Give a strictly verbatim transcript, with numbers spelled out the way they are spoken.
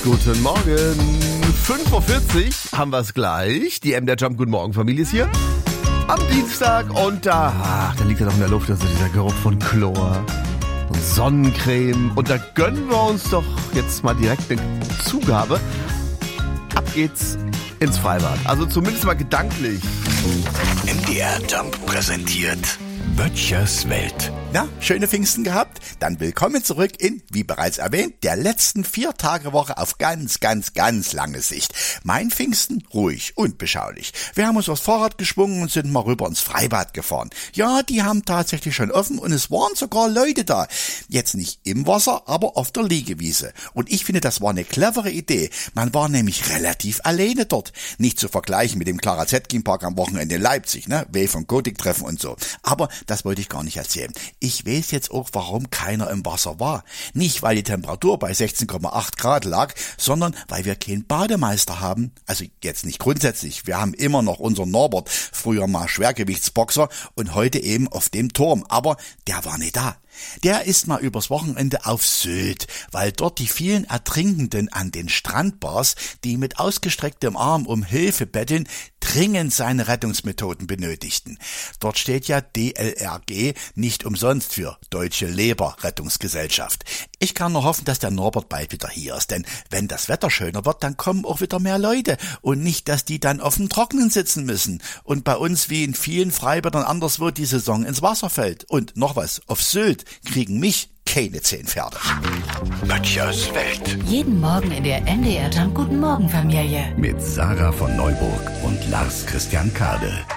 Guten Morgen. fünf Uhr vierzig haben wir es gleich. Die M der Jump Guten Morgen Familie ist hier. Am Dienstag und da, ach, da liegt ja noch in der Luft, also dieser Geruch von Chlor und Sonnencreme. Und da gönnen wir uns doch jetzt mal direkt eine Zugabe. Ab geht's ins Freibad. Also zumindest mal gedanklich. M D R Jump präsentiert Böttchers Welt. Na, schöne Pfingsten gehabt? Dann willkommen zurück in, wie bereits erwähnt, der letzten Vier-Tage-Woche auf ganz, ganz, ganz lange Sicht. Mein Pfingsten ruhig und beschaulich. Wir haben uns aufs Fahrrad geschwungen und sind mal rüber ins Freibad gefahren. Ja, die haben tatsächlich schon offen und es waren sogar Leute da. Jetzt nicht im Wasser, aber auf der Liegewiese. Und ich finde, das war eine clevere Idee. Man war nämlich relativ alleine dort. Nicht zu vergleichen mit dem Clara Zetkin Park am Wochenende in Leipzig, ne? Wave und Gotik treffen und so. Aber das wollte ich gar nicht erzählen. Ich weiß jetzt auch, warum keiner im Wasser war. Nicht, weil die Temperatur bei sechzehn Komma acht Grad lag, sondern weil wir keinen Bademeister haben. Also jetzt nicht grundsätzlich. Wir haben immer noch unseren Norbert, früher mal Schwergewichtsboxer und heute eben auf dem Turm. Aber der war nicht da. Der ist mal übers Wochenende auf Sylt, weil dort die vielen Ertrinkenden an den Strandbars, die mit ausgestrecktem Arm um Hilfe betteln, dringend seine Rettungsmethoden benötigten. Dort steht ja D L R G nicht umsonst für Deutsche Leber-Rettungsgesellschaft. Ich kann nur hoffen, dass der Norbert bald wieder hier ist, denn wenn das Wetter schöner wird, dann kommen auch wieder mehr Leute und nicht, dass die dann auf dem Trockenen sitzen müssen und bei uns wie in vielen Freibädern anderswo die Saison ins Wasser fällt. Und noch was, auf Sylt kriegen mich keine zehn Pferde. Böttchers Welt. Jeden Morgen in der M D R Jump Guten Morgen Familie. Mit Sarah von Neuburg und Lars Christian Kade.